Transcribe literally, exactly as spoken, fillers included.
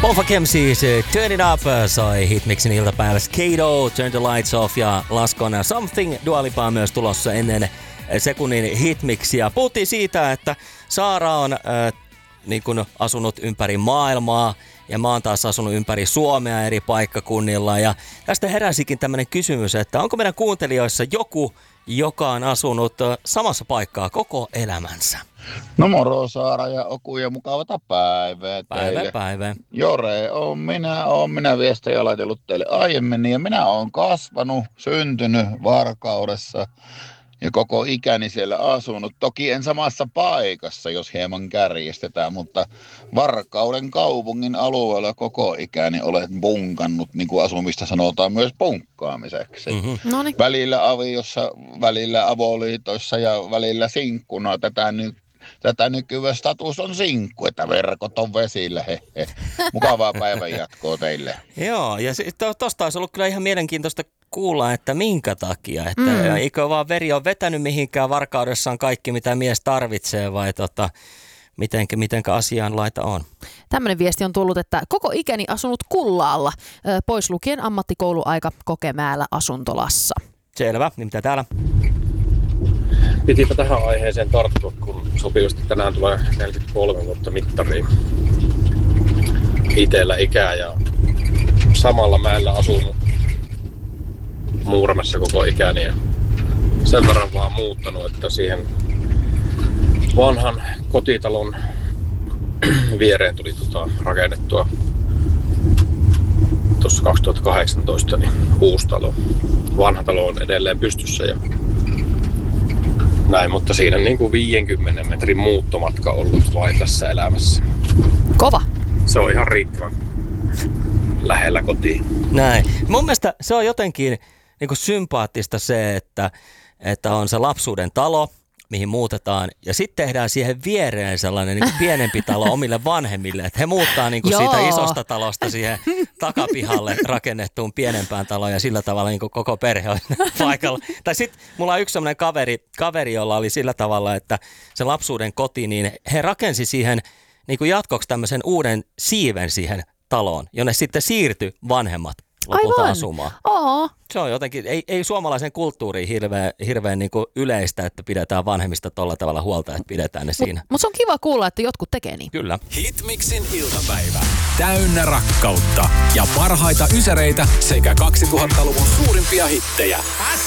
Hoffa Kemsis, Turn It Up, soi Hitmixin iltapäivässä Kato, Turn the Lights Off ja Laskon Something. Dua Lipaa myös tulossa ennen sekunnin Hitmixia. Puhuttiin siitä, että Saara on äh, niin kuin asunut ympäri maailmaa ja mä oon taas asunut ympäri Suomea eri paikkakunnilla. Ja tästä heräsikin tämmöinen kysymys, että onko meidän kuuntelijoissa joku, joka on asunut samassa paikkaa koko elämänsä? No moro Saara ja Oku ja mukavata päivää Päivä, teille. päivä. Jore on minä, oon minä viestejä laitellut teille aiemmin ja minä oon kasvanut, syntynyt Varkaudessa ja koko ikäni siellä asunut. Toki en samassa paikassa, jos hieman kärjestetään, mutta Varkauden kaupungin alueella koko ikäni olet bunkannut, niin kuin asumista sanotaan myös bunkkaamiseksi. Mm-hmm. Välillä aviossa, välillä avoliitoissa ja välillä sinkkuna. Tätä nyt Tätä nykyään status on sinkku, että verkot on vesillä. He, he. Mukavaa päivän jatkoa teille. Joo, ja tuosta olisi ollut kyllä ihan mielenkiintoista kuulla, että minkä takia. Että mm. eikö vaan veri ole vetänyt mihinkään, Varkaudessa on kaikki, mitä mies tarvitsee, vai tota, mitenkä, mitenkä asiaan laita on? Tämmöinen viesti on tullut, että koko ikäni asunut Kullaalla, pois lukien ammattikouluaika Kokemäellä asuntolassa. Selvä, niin mitä täällä? Pitipä tähän aiheeseen tarttua, kun sopivasti tänään tulee neljäkymmentäkolme vuotta mittariin itsellä ikää ja samalla mäellä asunut Muuramessa koko ikäni ja sen verran vaan muuttanut, että siihen vanhan kotitalon viereen tuli tota rakennettua tuossa kaksituhattakahdeksantoista niin uusi talo. Vanha talo on edelleen pystyssä ja näin, mutta siinä niin kuin viidenkymmenen metrin muuttomatka ollut vain tässä elämässä. Kova. Se on ihan riittävän lähellä kotiin. Näin. Mun mielestä se on jotenkin niin kuin sympaattista se, että, että on se lapsuuden talo, mihin muutetaan, ja sitten tehdään siihen viereen sellainen niin kuin pienempi talo omille vanhemmille, että he muuttaa niin kuin siitä isosta talosta siihen takapihalle rakennettuun pienempään taloon, ja sillä tavalla niin kuin koko perhe on paikalla. Tai sitten mulla on yksi sellainen kaveri, kaveri, jolla oli sillä tavalla, että se lapsuuden koti, niin he rakensi siihen niin kuin jatkoksi tämmöisen uuden siiven siihen taloon, jonne sitten siirtyi vanhemmat lopulta Aivan. asumaan. Oo. Se on jotenkin, ei, ei suomalaisen kulttuuriin hirveän, hirveän niin kuin yleistä, että pidetään vanhemmista tolla tavalla huolta, että pidetään ne siinä. Mutta mut se on kiva kuulla, että jotkut tekee niin. Kyllä. Hitmixin iltapäivä. Täynnä rakkautta ja parhaita ysäreitä sekä kaksituhattaluvun suurimpia hittejä.